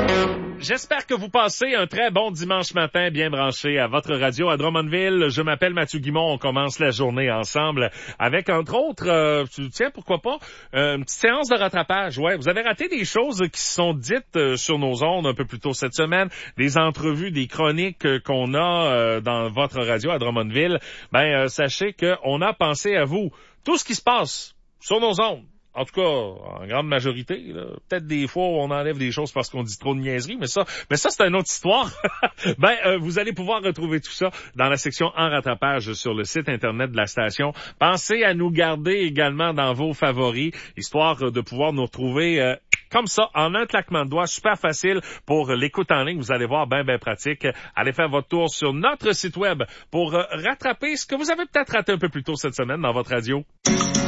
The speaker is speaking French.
J'espère que vous passez un très bon dimanche matin bien branché à votre radio à Drummondville. Je m'appelle Mathieu Guimond. On commence la journée ensemble avec, entre autres, tiens, pourquoi pas, une petite séance de rattrapage. Ouais, vous avez raté des choses qui sont dites sur nos ondes un peu plus tôt cette semaine, des entrevues, des chroniques qu'on a dans votre radio à Drummondville. Sachez qu'on a pensé à vous. Tout ce qui se passe sur nos ondes. En tout cas, en grande majorité, là. Peut-être des fois on enlève des choses parce qu'on dit trop de niaiseries, mais ça c'est une autre histoire. Vous allez pouvoir retrouver tout ça dans la section en rattrapage sur le site internet de la station. Pensez à nous garder également dans vos favoris, histoire de pouvoir nous retrouver comme ça, en un claquement de doigts, super facile pour l'écoute en ligne. Vous allez voir, bien pratique. Allez faire votre tour sur notre site web pour rattraper ce que vous avez peut-être raté un peu plus tôt cette semaine dans votre radio.